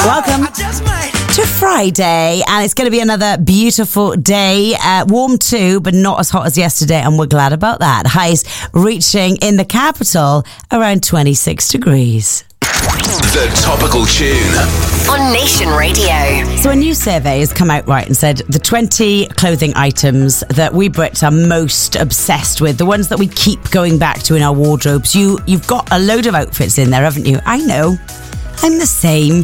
Welcome to Friday, and it's going to be another beautiful day. Warm too, but not as hot as yesterday, and we're glad about that. Highs reaching in the capital around 26 degrees. The Topical Tune on Nation Radio. So a new survey has come out, right, and said the 20 clothing items that we Brits are most obsessed with, the ones that we keep going back to in our wardrobes. You've got a load of outfits in there, haven't you? I know. I'm the same.